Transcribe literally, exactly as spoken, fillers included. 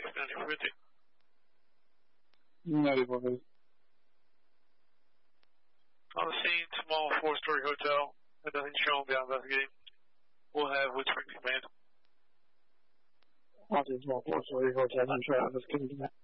ninety four fifty. ninety-four fifty. On the scene, small four-story hotel. Nothing shown beyond investigating. We'll have Woodspring Command. I'll do small four-story hotel. I'm trying to investigate that.